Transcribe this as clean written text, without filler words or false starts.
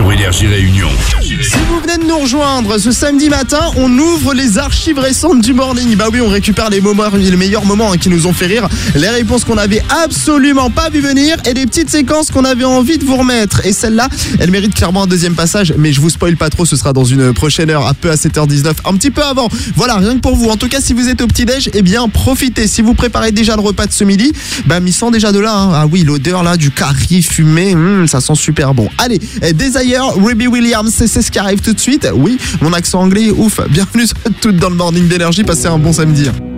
sur Énergie Réunion. Si vous venez de nous rejoindre ce samedi matin, on ouvre les archives récentes du morning. Bah oui, on récupère les meilleurs moments qui nous ont fait rire, les réponses qu'on avait absolument pas vu venir et des petites séquences qu'on avait envie de vous remettre. Et celle-là, elle mérite clairement un deuxième passage, mais je vous spoil pas trop, ce sera dans une prochaine heure, un peu à 7h19, un petit peu avant. Voilà, rien que pour vous. En tout cas, si vous êtes au petit-déj, eh bien, profitez. Si vous préparez déjà le repas de ce midi, bah, m'y sent déjà de là. Hein. Ah oui, l'odeur là du curry fumé, ça sent super bon. Allez, Desire, Robbie Williams, c'est ce qui arrive tout de suite. Oui, mon accent anglais, ouf. Bienvenue toutes dans le morning d'énergie. Passez un bon samedi.